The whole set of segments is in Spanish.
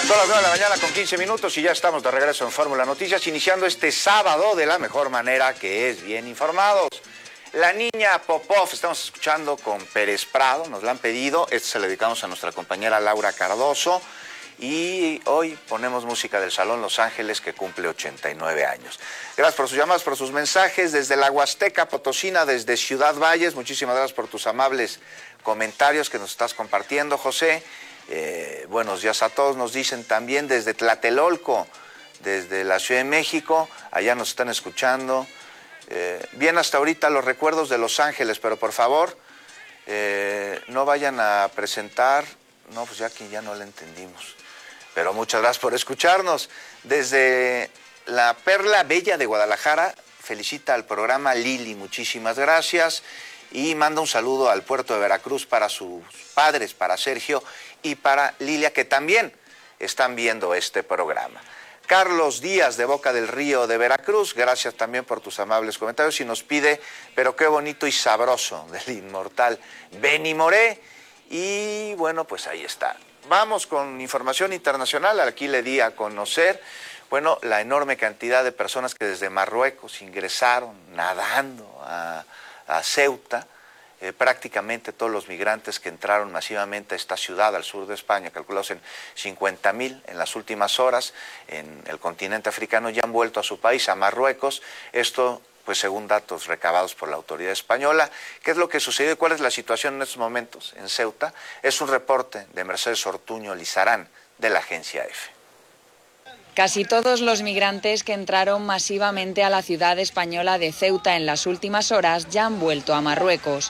Son las 9 de la mañana con 15 minutos y ya estamos de regreso en Fórmula Noticias, iniciando este sábado de la mejor manera, que es bien informados. La niña Popov, estamos escuchando con Pérez Prado, nos la han pedido, esto se lo dedicamos a nuestra compañera Laura Cardoso, y hoy ponemos música del Salón Los Ángeles, que cumple 89 años. Gracias por sus llamadas, por sus mensajes, desde la Huasteca Potosina, desde Ciudad Valles, muchísimas gracias por tus amables comentarios que nos estás compartiendo, José. Buenos días a todos, nos dicen también desde Tlatelolco, desde la Ciudad de México, allá nos están escuchando. Bien hasta ahorita los recuerdos de Los Ángeles, pero por favor, no vayan a presentar, no, pues ya que ya no le entendimos, pero muchas gracias por escucharnos. Desde la Perla Bella de Guadalajara, felicita al programa Lili, muchísimas gracias, y manda un saludo al puerto de Veracruz para sus padres, para Sergio y para Lilia, que también están viendo este programa. Carlos Díaz de Boca del Río de Veracruz, gracias también por tus amables comentarios, y nos pide, pero qué bonito y sabroso, del inmortal Benny Moré. Y bueno, pues ahí está. Vamos con información internacional. Aquí le di a conocer, bueno, la enorme cantidad de personas que desde Marruecos ingresaron nadando a Ceuta. Prácticamente todos los migrantes que entraron masivamente a esta ciudad al sur de España, calculados en 50.000 en las últimas horas en el continente africano, ya han vuelto a su país, a Marruecos. Esto, pues según datos recabados por la autoridad española. ¿Qué es lo que sucedió y cuál es la situación en estos momentos en Ceuta? Es un reporte de Mercedes Ortuño Lizarán, de la agencia EFE. Casi todos los migrantes que entraron masivamente a la ciudad española de Ceuta en las últimas horas ya han vuelto a Marruecos.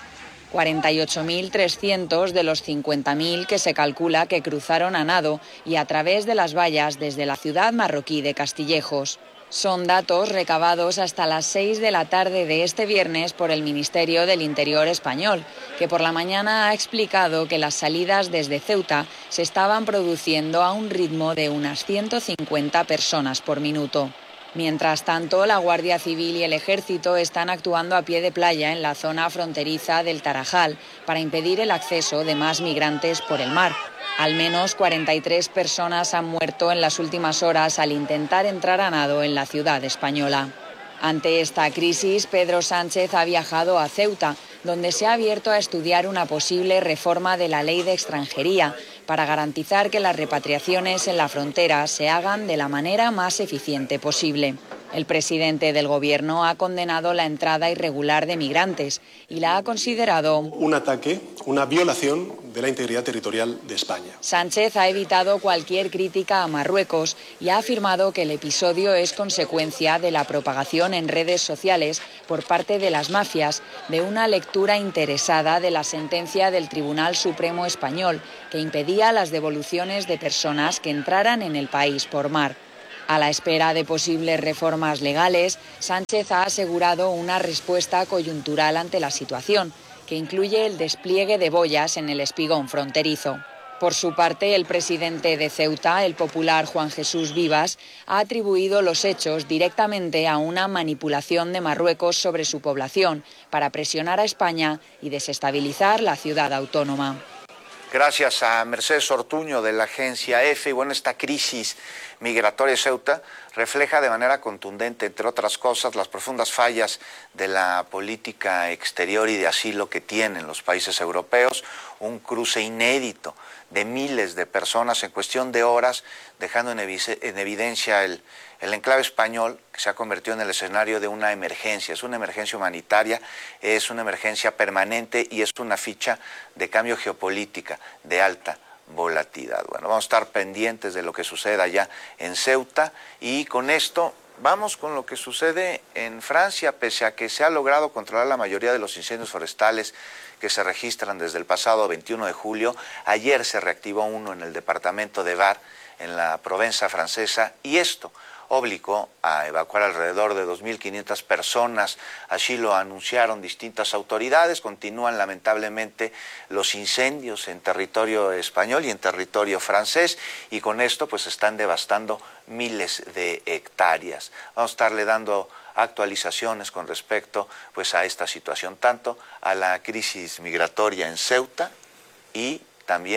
48.300 de los 50.000 que se calcula que cruzaron a nado y a través de las vallas desde la ciudad marroquí de Castillejos. Son datos recabados hasta las 6 de la tarde de este viernes por el Ministerio del Interior español, que por la mañana ha explicado que las salidas desde Ceuta se estaban produciendo a un ritmo de unas 150 personas por minuto. Mientras tanto, la Guardia Civil y el Ejército están actuando a pie de playa en la zona fronteriza del Tarajal para impedir el acceso de más migrantes por el mar. Al menos 43 personas han muerto en las últimas horas al intentar entrar a nado en la ciudad española. Ante esta crisis, Pedro Sánchez ha viajado a Ceuta, donde se ha abierto a estudiar una posible reforma de la ley de extranjería para garantizar que las repatriaciones en la frontera se hagan de la manera más eficiente posible. El presidente del Gobierno ha condenado la entrada irregular de migrantes y la ha considerado un ataque, una violación de la integridad territorial de España. Sánchez ha evitado cualquier crítica a Marruecos y ha afirmado que el episodio es consecuencia de la propagación en redes sociales por parte de las mafias de una lectura interesada de la sentencia del Tribunal Supremo Español que impedía las devoluciones de personas que entraran en el país por mar. A la espera de posibles reformas legales, Sánchez ha asegurado una respuesta coyuntural ante la situación, que incluye el despliegue de boyas en el espigón fronterizo. Por su parte, el presidente de Ceuta, el popular Juan Jesús Vivas, ha atribuido los hechos directamente a una manipulación de Marruecos sobre su población para presionar a España y desestabilizar la ciudad autónoma. Gracias a Mercedes Ortuño de la agencia EFE. Y bueno, esta crisis migratoria de Ceuta refleja de manera contundente, entre otras cosas, las profundas fallas de la política exterior y de asilo que tienen los países europeos, un cruce inédito de miles de personas en cuestión de horas, dejando en evidencia el enclave español, que se ha convertido en el escenario de una emergencia. Es una emergencia humanitaria, es una emergencia permanente y es una ficha de cambio geopolítica de alta volatilidad. Bueno, vamos a estar pendientes de lo que suceda allá en Ceuta, y con esto vamos con lo que sucede en Francia. Pese a que se ha logrado controlar la mayoría de los incendios forestales que se registran desde el pasado 21 de julio, ayer se reactivó uno en el departamento de Var, en la Provenza francesa, y esto obligó a evacuar alrededor de 2.500 personas. Así lo anunciaron distintas autoridades. Continúan lamentablemente los incendios en territorio español y en territorio francés, y con esto pues están devastando miles de hectáreas. Vamos a estarle dando actualizaciones con respecto pues a esta situación, tanto a la crisis migratoria en Ceuta y también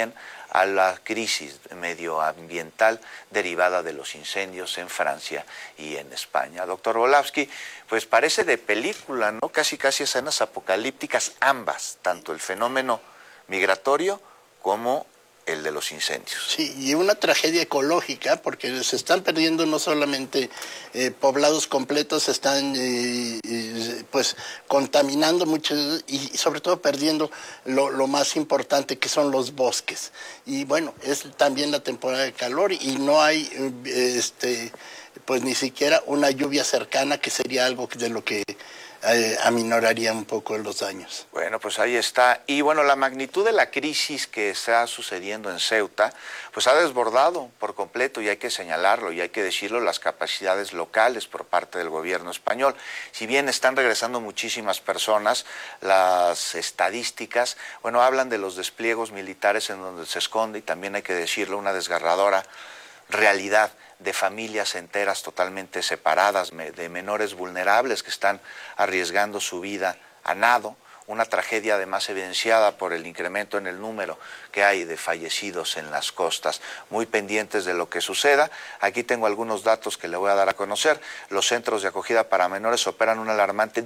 a la crisis medioambiental derivada de los incendios en Francia y en España. Doctor Volavsky, pues parece de película, ¿no? Casi escenas apocalípticas ambas, tanto el fenómeno migratorio como el de los incendios. Sí, y una tragedia ecológica, porque se están perdiendo no solamente poblados completos, se están pues contaminando mucho y sobre todo perdiendo lo más importante, que son los bosques. Y bueno, es también la temporada de calor y no hay pues ni siquiera una lluvia cercana, que sería algo de lo que aminoraría un poco los daños. Bueno, pues ahí está. Y bueno, la magnitud de la crisis que está sucediendo en Ceuta, pues ha desbordado por completo, y hay que señalarlo, y hay que decirlo, las capacidades locales por parte del gobierno español. Si bien están regresando muchísimas personas, las estadísticas, bueno, hablan de los despliegos militares en donde se esconde, y también hay que decirlo, una desgarradora realidad de familias enteras totalmente separadas, de menores vulnerables que están arriesgando su vida a nado, una tragedia además evidenciada por el incremento en el número que hay de fallecidos en las costas. Muy pendientes de lo que suceda. Aquí tengo algunos datos que le voy a dar a conocer. Los centros de acogida para menores operan un alarmante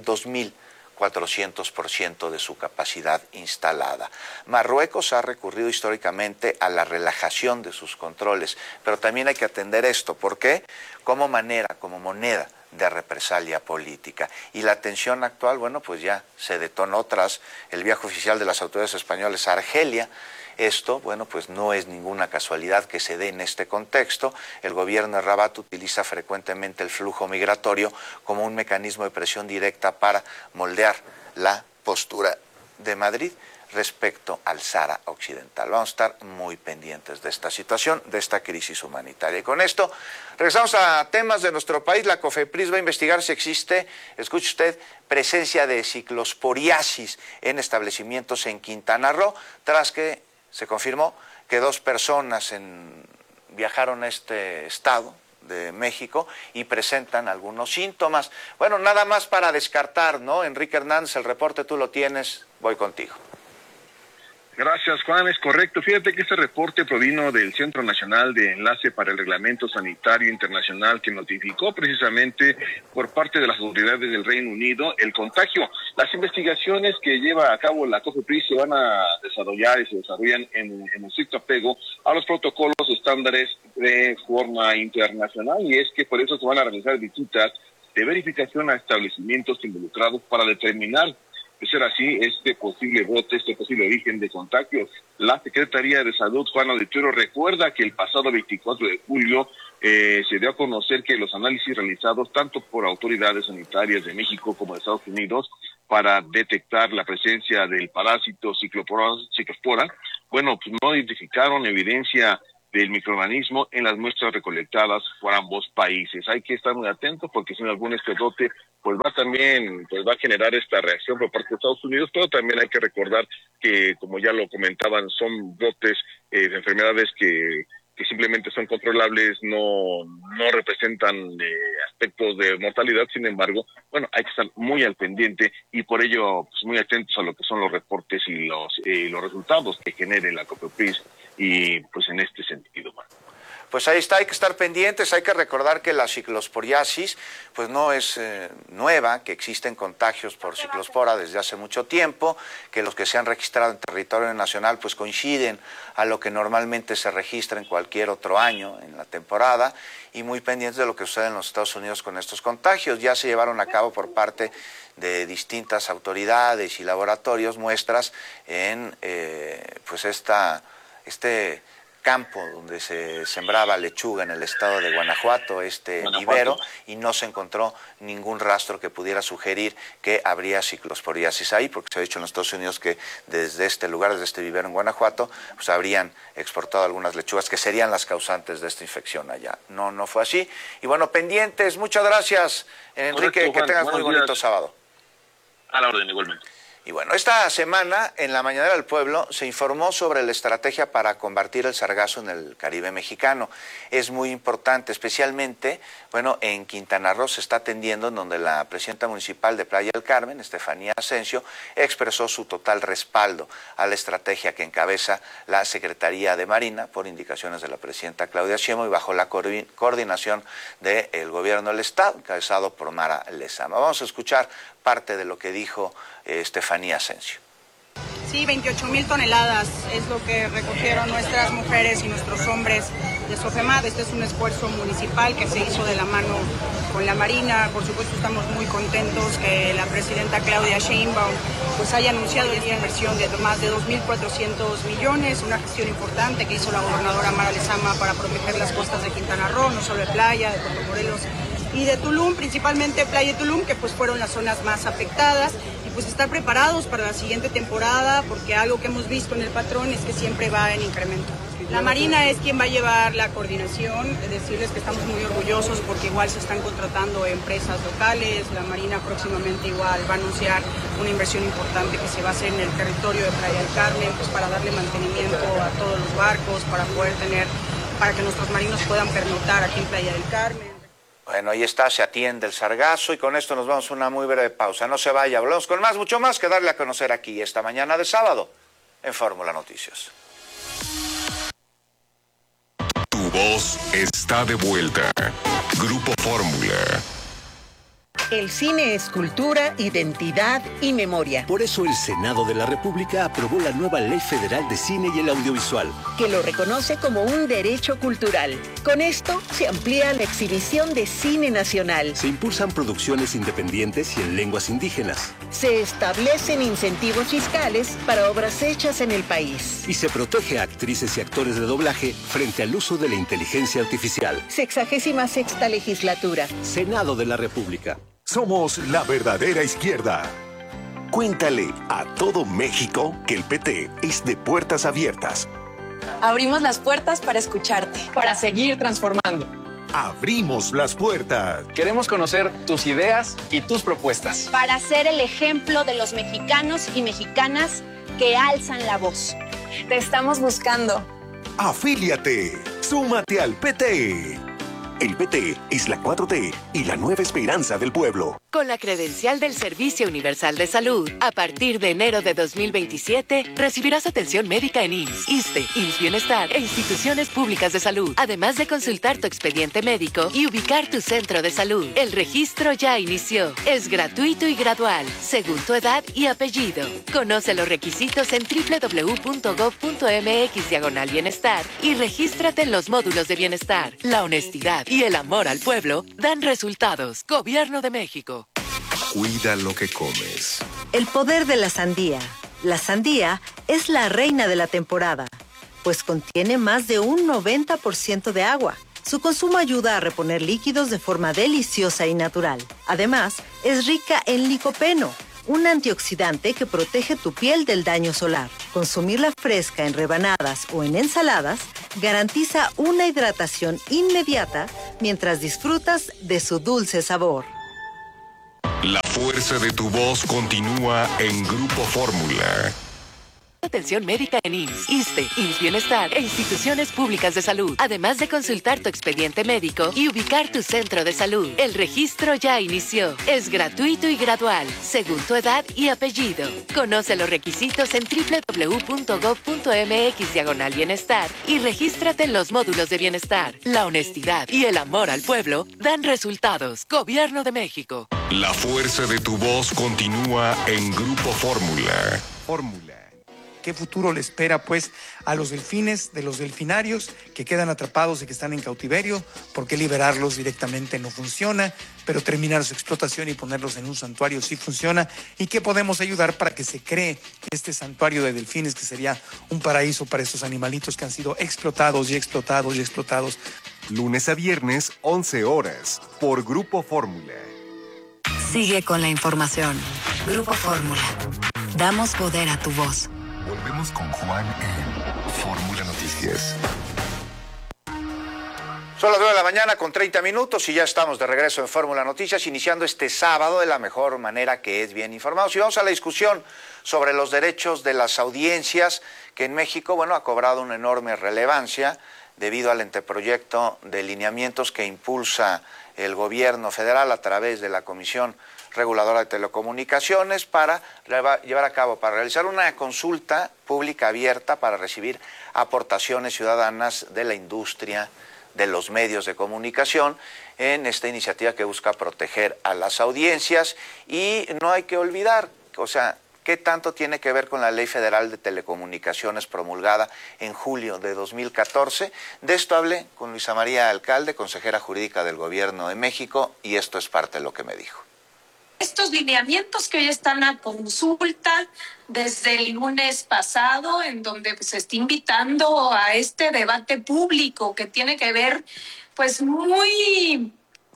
2.400% de su capacidad instalada. Marruecos ha recurrido históricamente a la relajación de sus controles, pero también hay que atender esto. ¿Por qué? Como moneda de represalia política. Y la tensión actual, bueno, pues ya se detonó tras el viaje oficial de las autoridades españolas a Argelia. Esto, bueno, pues no es ninguna casualidad que se dé en este contexto. El gobierno de Rabat utiliza frecuentemente el flujo migratorio como un mecanismo de presión directa para moldear la postura de Madrid respecto al Sáhara Occidental. Vamos a estar muy pendientes de esta situación, de esta crisis humanitaria. Y con esto regresamos a temas de nuestro país. La COFEPRIS va a investigar si existe, escuche usted, presencia de ciclosporiasis en establecimientos en Quintana Roo, tras que se confirmó que 2 personas viajaron a este estado de México y presentan algunos síntomas. Bueno, nada más para descartar, ¿no? Enrique Hernández, el reporte tú lo tienes, voy contigo. Gracias, Juan, es correcto. Fíjate que este reporte provino del Centro Nacional de Enlace para el Reglamento Sanitario Internacional, que notificó precisamente por parte de las autoridades del Reino Unido el contagio. Las investigaciones que lleva a cabo la COFEPRIS se van a desarrollar y se desarrollan en estricto apego a los protocolos estándares de forma internacional, y es que por eso se van a realizar visitas de verificación a establecimientos involucrados para determinar, de ser así, este posible brote, este posible origen de contagio. La Secretaría de Salud, Juan Auditorio, recuerda que el pasado 24 de julio se dio a conocer que los análisis realizados tanto por autoridades sanitarias de México como de Estados Unidos para detectar la presencia del parásito ciclospora, bueno, pues no identificaron evidencia del microorganismo en las muestras recolectadas por ambos países. Hay que estar muy atentos, porque si en algún brote pues va a generar esta reacción por parte de Estados Unidos, pero también hay que recordar que, como ya lo comentaban, son brotes de enfermedades que simplemente son controlables, no representan aspectos de mortalidad. Sin embargo, bueno, hay que estar muy al pendiente y por ello pues, muy atentos a lo que son los reportes y los resultados que genere la COFEPRIS, y pues en este sentido, bueno. Pues ahí está, hay que estar pendientes, hay que recordar que la ciclosporiasis pues no es nueva, que existen contagios por ciclospora desde hace mucho tiempo, que los que se han registrado en territorio nacional pues coinciden a lo que normalmente se registra en cualquier otro año en la temporada, y muy pendientes de lo que sucede en los Estados Unidos con estos contagios. Ya se llevaron a cabo por parte de distintas autoridades y laboratorios muestras en pues este campo donde se sembraba lechuga en el estado de Guanajuato, vivero, y no se encontró ningún rastro que pudiera sugerir que habría ciclosporiasis ahí, porque se ha dicho en los Estados Unidos que desde este lugar, desde este vivero en Guanajuato, pues habrían exportado algunas lechugas que serían las causantes de esta infección allá. No fue así. Y bueno, pendientes, muchas gracias, Enrique, correcto, Juan, que tengas muy bonito sábado. A la orden, igualmente. Y bueno, esta semana en la Mañanera del Pueblo se informó sobre la estrategia para combatir el sargazo en el Caribe mexicano. Es muy importante, especialmente, bueno, en Quintana Roo se está atendiendo, en donde la presidenta municipal de Playa del Carmen, Estefanía Asensio, expresó su total respaldo a la estrategia que encabeza la Secretaría de Marina por indicaciones de la presidenta Claudia Sheinbaum y bajo la coordinación del gobierno del Estado, encabezado por Mara Lezama. Vamos a escuchar parte de lo que dijo Estefanía Asensio. Sí, 28,000 toneladas es lo que recogieron nuestras mujeres y nuestros hombres de SOFEMAT. Este es un esfuerzo municipal que se hizo de la mano con la Marina. Por supuesto, estamos muy contentos que la presidenta Claudia Sheinbaum pues haya anunciado esta inversión de más de 2.400 millones, una gestión importante que hizo la gobernadora Mara Lezama para proteger las costas de Quintana Roo, no solo de Playa, de Puerto Morelos y de Tulum, principalmente Playa y Tulum, que pues fueron las zonas más afectadas, y pues estar preparados para la siguiente temporada, porque algo que hemos visto en el patrón es que siempre va en incremento. La Marina es quien va a llevar la coordinación, decirles que estamos muy orgullosos porque igual se están contratando empresas locales, la Marina próximamente igual va a anunciar una inversión importante que se va a hacer en el territorio de Playa del Carmen, pues para darle mantenimiento a todos los barcos, para que nuestros marinos puedan pernoctar aquí en Playa del Carmen. Bueno, ahí está, se atiende el sargazo y con esto nos vamos a una muy breve pausa. No se vaya, volvemos con más, mucho más que darle a conocer aquí esta mañana de sábado en Fórmula Noticias. Tu voz está de vuelta. Grupo Fórmula. El cine es cultura, identidad y memoria. Por eso el Senado de la República aprobó la nueva Ley Federal de Cine y el Audiovisual, que lo reconoce como un derecho cultural. Con esto se amplía la exhibición de cine nacional. Se impulsan producciones independientes y en lenguas indígenas. Se establecen incentivos fiscales para obras hechas en el país. Y se protege a actrices y actores de doblaje frente al uso de la inteligencia artificial. 66ª legislatura. Senado de la República. Somos la verdadera izquierda. Cuéntale a todo México que el PT es de puertas abiertas. Abrimos las puertas para escucharte. Para seguir transformando. Abrimos las puertas. Queremos conocer tus ideas y tus propuestas. Para ser el ejemplo de los mexicanos y mexicanas que alzan la voz. Te estamos buscando. Afíliate. Súmate al PT. El PT es la 4T y la nueva esperanza del pueblo. Con la credencial del Servicio Universal de Salud, a partir de enero de 2027, recibirás atención médica en IMSS, ISSSTE, IMSS Bienestar e instituciones públicas de salud, además de consultar tu expediente médico y ubicar tu centro de salud. El registro ya inició. Es gratuito y gradual, según tu edad y apellido. Conoce los requisitos en www.gov.mx/bienestar y regístrate en los módulos de bienestar. La honestidad y el amor al pueblo dan resultados. Gobierno de México. Cuida lo que comes. El poder de la sandía. La sandía es la reina de la temporada, pues contiene más de un 90% de agua. Su consumo ayuda a reponer líquidos de forma deliciosa y natural. Además, es rica en licopeno, un antioxidante que protege tu piel del daño solar. Consumirla fresca en rebanadas o en ensaladas garantiza una hidratación inmediata mientras disfrutas de su dulce sabor. La fuerza de tu voz continúa en Grupo Fórmula. Atención médica en IMSS, ISSSTE, IMSS Bienestar e instituciones públicas de salud, además de consultar tu expediente médico y ubicar tu centro de salud. El registro ya inició. Es gratuito y gradual, según tu edad y apellido. Conoce los requisitos en www.gov.mx/bienestar y regístrate en los módulos de bienestar. La honestidad y el amor al pueblo dan resultados. Gobierno de México. La fuerza de tu voz continúa en Grupo Fórmula. Fórmula. ¿Qué futuro le espera, pues, a los delfines, de los delfinarios que quedan atrapados y que están en cautiverio? ¿Por qué liberarlos directamente no funciona? Pero terminar su explotación y ponerlos en un santuario sí funciona. ¿Y qué podemos ayudar para que se cree este santuario de delfines, que sería un paraíso para estos animalitos que han sido explotados y explotados y explotados? Lunes a viernes, 11 horas, por Grupo Fórmula. Sigue con la información. Grupo Fórmula. Damos poder a tu voz. Volvemos con Juan en Fórmula Noticias. Son las 9 de la mañana con 30 minutos y ya estamos de regreso en Fórmula Noticias, iniciando este sábado de la mejor manera, que es bien informados. Y vamos a la discusión sobre los derechos de las audiencias, que en México, bueno, ha cobrado una enorme relevancia debido al anteproyecto de lineamientos que impulsa el gobierno federal a través de la Comisión Reguladora de Telecomunicaciones para llevar a cabo, para realizar una consulta pública abierta para recibir aportaciones ciudadanas de la industria de los medios de comunicación en esta iniciativa que busca proteger a las audiencias. Y no hay que olvidar, o sea, ¿qué tanto tiene que ver con la Ley Federal de Telecomunicaciones promulgada en julio de 2014? De esto hablé con Luisa María Alcalde, consejera jurídica del Gobierno de México, y esto es parte de lo que me dijo. Estos lineamientos que hoy están a consulta desde el lunes pasado, en donde se está invitando a este debate público que tiene que ver, pues, muy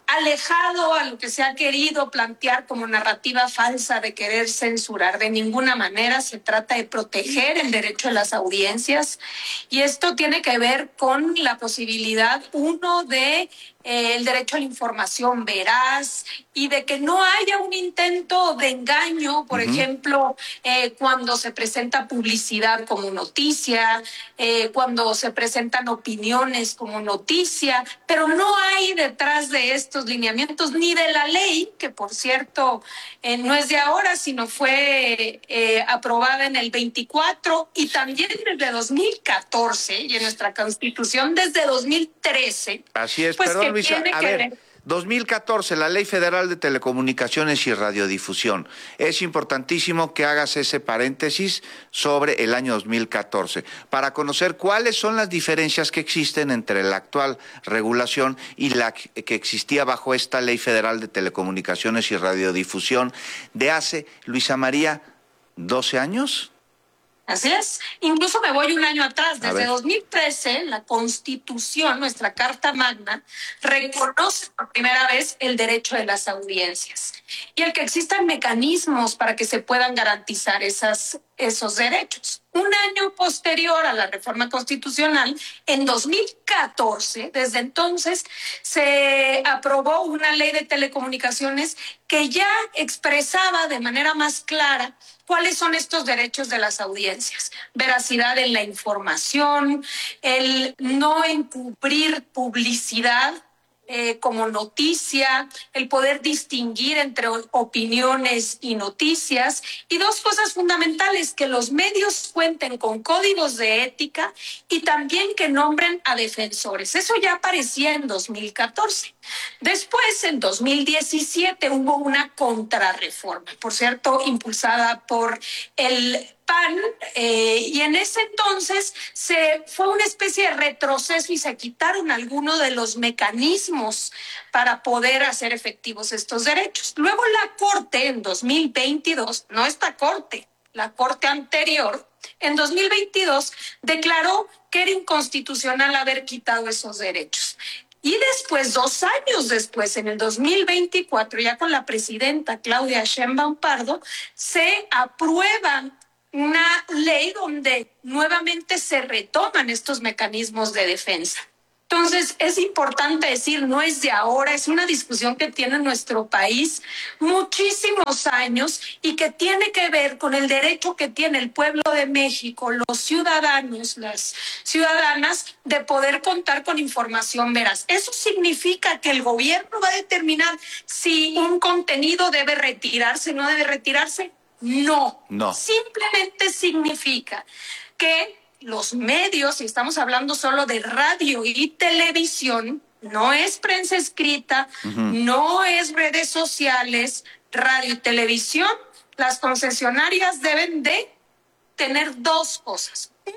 alejado a lo que se ha querido plantear como narrativa falsa de querer censurar. De ninguna manera se trata de proteger el derecho de las audiencias, y esto tiene que ver con la posibilidad, uno, de el derecho a la información veraz y de que no haya un intento de engaño, por ejemplo, cuando se presenta publicidad como noticia, cuando se presentan opiniones como noticia, pero no hay detrás de estos lineamientos ni de la ley, que por cierto no es de ahora, sino fue aprobada en el 24 y también desde 2014 y en nuestra Constitución desde 2013. Así es, pues, perdón, Luisa, a ver, 2014, la Ley Federal de Telecomunicaciones y Radiodifusión. Es importantísimo que hagas ese paréntesis sobre el año 2014 para conocer cuáles son las diferencias que existen entre la actual regulación y la que existía bajo esta Ley Federal de Telecomunicaciones y Radiodifusión de hace, Luisa María, 12 años. Así es. Incluso me voy un año atrás. Desde 2013, la Constitución, nuestra Carta Magna, reconoce por primera vez el derecho de las audiencias y el que existan mecanismos para que se puedan garantizar esos derechos. Un año posterior a la reforma constitucional, en 2014, desde entonces, se aprobó una ley de telecomunicaciones que ya expresaba de manera más clara cuáles son estos derechos de las audiencias. Veracidad en la información, el no encubrir publicidad como noticia, el poder distinguir entre opiniones y noticias, y dos cosas fundamentales: que los medios cuenten con códigos de ética y también que nombren a defensores. Eso ya aparecía en 2014. Después, en 2017, hubo una contrarreforma, por cierto, impulsada por el PAN, y en ese entonces fue una especie de retroceso y se quitaron algunos de los mecanismos para poder hacer efectivos estos derechos. Luego la Corte, en 2022, no esta Corte, la Corte anterior, en 2022, declaró que era inconstitucional haber quitado esos derechos. Y después, 2 años después, en el 2024, ya con la presidenta Claudia Sheinbaum Pardo, se aprueba una ley donde nuevamente se retoman estos mecanismos de defensa. Entonces, es importante decir, no es de ahora, es una discusión que tiene nuestro país muchísimos años y que tiene que ver con el derecho que tiene el pueblo de México, los ciudadanos, las ciudadanas, de poder contar con información veraz. Eso significa que el gobierno va a determinar si un contenido debe retirarse, no debe retirarse. No. Simplemente significa que los medios, y estamos hablando solo de radio y televisión, no es prensa escrita, no es redes sociales, radio y televisión, las concesionarias deben de tener 2 cosas. 1,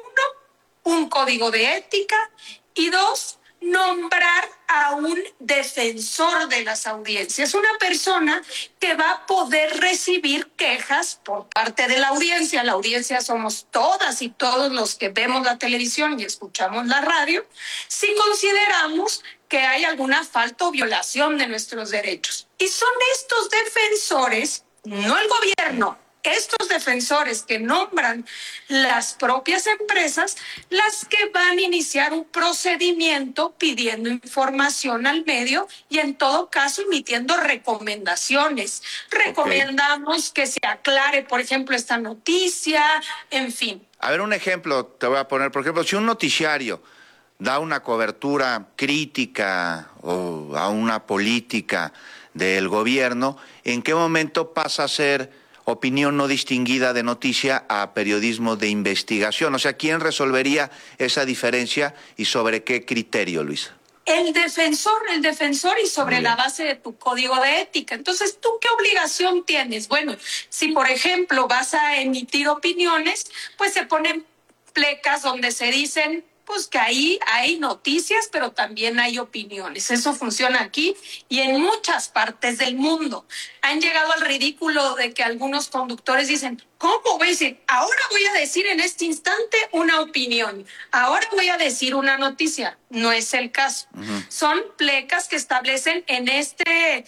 un código de ética, y 2, nombrar a un defensor de las audiencias, una persona que va a poder recibir quejas por parte de la audiencia. La audiencia somos todas y todos los que vemos la televisión y escuchamos la radio, si consideramos que hay alguna falta o violación de nuestros derechos. Y son estos defensores, no el gobierno, estos defensores que nombran las propias empresas las que van a iniciar un procedimiento pidiendo información al medio y en todo caso emitiendo recomendaciones. Recomendamos que se aclare, por ejemplo, esta noticia, en fin. A ver, un ejemplo te voy a poner. Por ejemplo, si un noticiario da una cobertura crítica o a una política del gobierno, ¿en qué momento pasa a ser opinión no distinguida de noticia a periodismo de investigación? O sea, ¿quién resolvería esa diferencia y sobre qué criterio, Luisa? El defensor y sobre la base de tu código de ética. Entonces, ¿tú qué obligación tienes? Bueno, si por ejemplo vas a emitir opiniones, pues se ponen plecas donde se dicen pues que ahí hay noticias, pero también hay opiniones. Eso funciona aquí y en muchas partes del mundo. Han llegado al ridículo de que algunos conductores dicen, ¿cómo voy a decir? Ahora voy a decir en este instante una opinión. Ahora voy a decir una noticia. No es el caso. Son plecas que establecen en este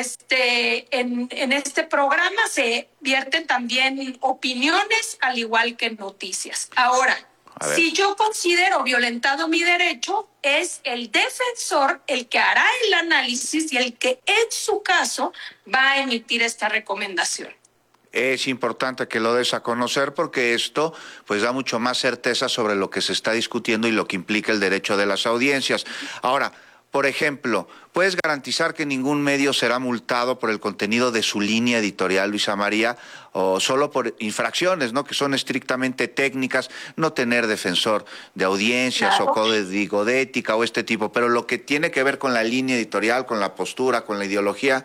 programa se vierten también opiniones al igual que noticias. Ahora, si yo considero violentado mi derecho, es el defensor el que hará el análisis y el que en su caso va a emitir esta recomendación. Es importante que lo des a conocer porque esto pues da mucho más certeza sobre lo que se está discutiendo y lo que implica el derecho de las audiencias. Ahora, por ejemplo, ¿puedes garantizar que ningún medio será multado por el contenido de su línea editorial, Luisa María, o solo por infracciones, ¿no?, que son estrictamente técnicas, no tener defensor de audiencias o código de ética o este tipo, pero lo que tiene que ver con la línea editorial, con la postura, con la ideología?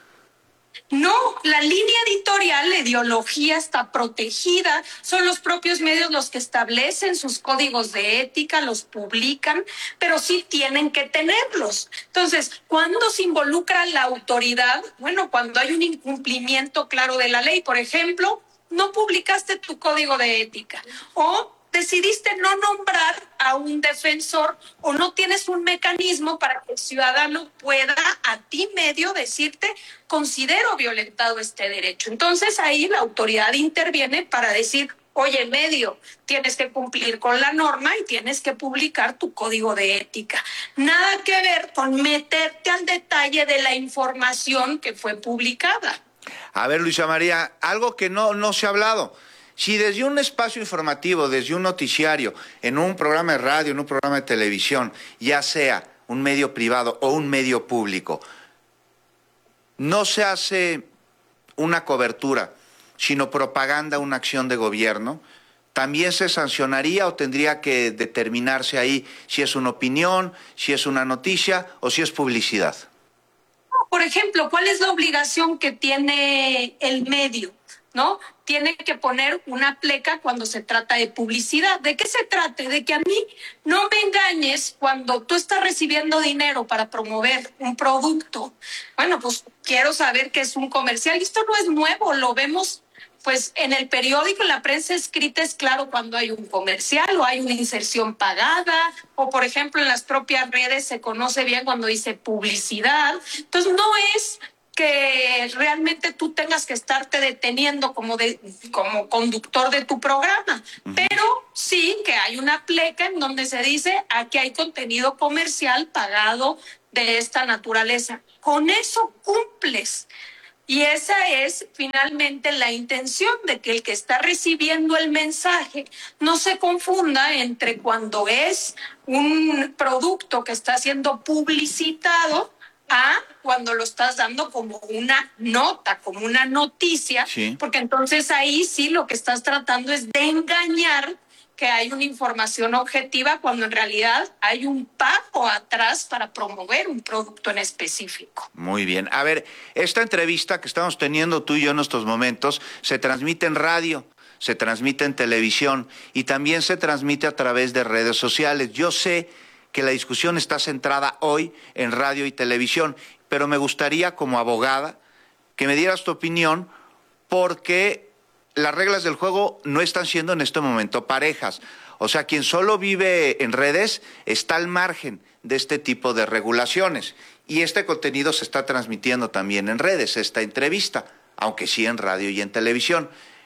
No, la línea editorial, la ideología está protegida, son los propios medios los que establecen sus códigos de ética, los publican, pero sí tienen que tenerlos. Entonces, ¿cuándo se involucra la autoridad? Bueno, cuando hay un incumplimiento claro de la ley, por ejemplo, no publicaste tu código de ética o decidiste no nombrar a un defensor o no tienes un mecanismo para que el ciudadano pueda a ti medio decirte, considero violentado este derecho. Entonces ahí la autoridad interviene para decir, oye, medio, tienes que cumplir con la norma y tienes que publicar tu código de ética. Nada que ver con meterte al detalle de la información que fue publicada. A ver, Luisa María, algo que no se ha hablado. Si desde un espacio informativo, desde un noticiario, en un programa de radio, en un programa de televisión, ya sea un medio privado o un medio público, no se hace una cobertura, sino propaganda, una acción de gobierno, ¿también se sancionaría o tendría que determinarse ahí si es una opinión, si es una noticia o si es publicidad? Por ejemplo, ¿cuál es la obligación que tiene el medio? ¿No? Tiene que poner una pleca cuando se trata de publicidad. ¿De qué se trata? De que a mí no me engañes cuando tú estás recibiendo dinero para promover un producto. Bueno, pues quiero saber qué es un comercial. Y esto no es nuevo, lo vemos pues en el periódico, en la prensa escrita es claro cuando hay un comercial o hay una inserción pagada, o por ejemplo en las propias redes se conoce bien cuando dice publicidad. Entonces no es que realmente tú tengas que estarte deteniendo como conductor de tu programa, pero sí que hay una pleca en donde se dice aquí hay contenido comercial pagado de esta naturaleza. Con eso cumples. Y esa es finalmente la intención de que el que está recibiendo el mensaje no se confunda entre cuando es un producto que está siendo publicitado a cuando lo estás dando como una nota, como una noticia, porque entonces ahí sí lo que estás tratando es de engañar que hay una información objetiva cuando en realidad hay un pago atrás para promover un producto en específico. Muy bien. A ver, esta entrevista que estamos teniendo tú y yo en estos momentos se transmite en radio, se transmite en televisión y también se transmite a través de redes sociales. Yo sé que la discusión está centrada hoy en radio y televisión, pero me gustaría como abogada que me dieras tu opinión porque las reglas del juego no están siendo en este momento parejas. O sea, quien solo vive en redes está al margen de este tipo de regulaciones. Y este contenido se está transmitiendo también en redes, esta entrevista, aunque sí en radio y en televisión.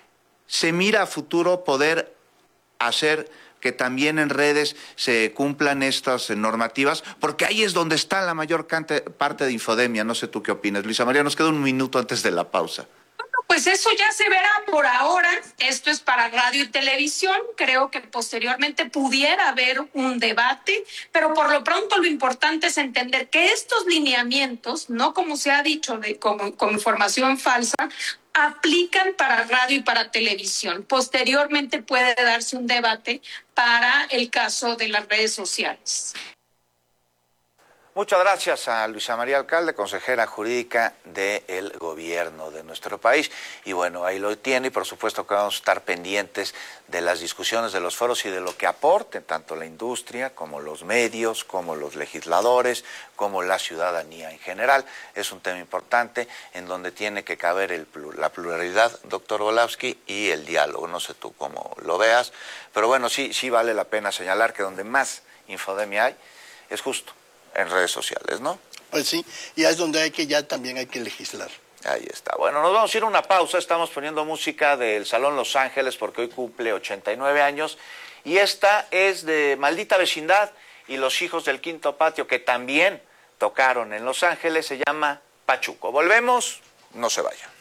se mira a futuro poder hacer que también en redes se cumplan estas normativas, porque ahí es donde está la mayor parte de infodemia. No sé tú qué opinas, Luisa María, nos queda un minuto antes de la pausa. Pues eso ya se verá por ahora. Esto es para radio y televisión. Creo que posteriormente pudiera haber un debate, pero por lo pronto lo importante es entender que estos lineamientos, no como se ha dicho con información falsa, aplican para radio y para televisión. Posteriormente puede darse un debate para el caso de las redes sociales. Muchas gracias a Luisa María Alcalde, consejera jurídica del gobierno de nuestro país. Y bueno, ahí lo tiene, y por supuesto que vamos a estar pendientes de las discusiones de los foros y de lo que aporten tanto la industria como los medios, como los legisladores, como la ciudadanía en general. Es un tema importante en donde tiene que caber la pluralidad, doctor Volávsky, y el diálogo. No sé tú cómo lo veas, pero bueno, sí vale la pena señalar que donde más infodemia hay es justo en redes sociales, ¿no? Pues sí, y es donde también hay que legislar. Ahí está. Bueno, nos vamos a ir a una pausa. Estamos poniendo música del Salón Los Ángeles porque hoy cumple 89 años. Y esta es de Maldita Vecindad y Los Hijos del Quinto Patio, que también tocaron en Los Ángeles. Se llama Pachuco. Volvemos, no se vayan.